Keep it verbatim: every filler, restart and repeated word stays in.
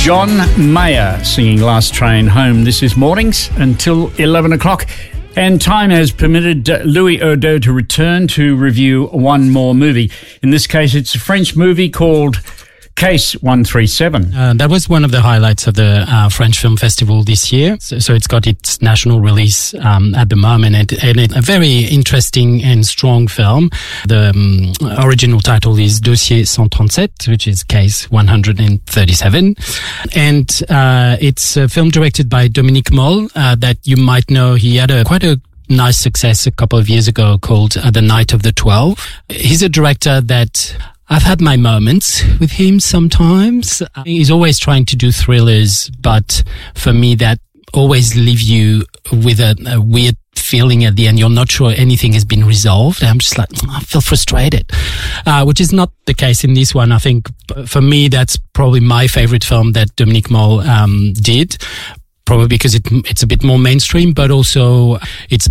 John Mayer singing Last Train Home. This is Mornings until eleven o'clock. And time has permitted Louis Odo to return to review one more movie. In this case, it's a French movie called Case one thirty-seven. Uh, that was one of the highlights of the uh, French Film Festival this year. So, so it's got its national release um, at the moment, and, and it's a very interesting and strong film. The um, original title is Dossier one thirty-seven, which is Case one thirty-seven. And uh, it's a film directed by Dominique Moll uh, that you might know. He had a quite a nice success a couple of years ago called uh, The Night of the Twelve. He's a director that I've had my moments with him sometimes. He's always trying to do thrillers, but for me, that always leave you with a, a weird feeling at the end. You're not sure anything has been resolved. I'm just like, I feel frustrated, uh, which is not the case in this one. I think for me, that's probably my favorite film that Dominique Moll um, did. Probably because it, it's a bit more mainstream, but also it's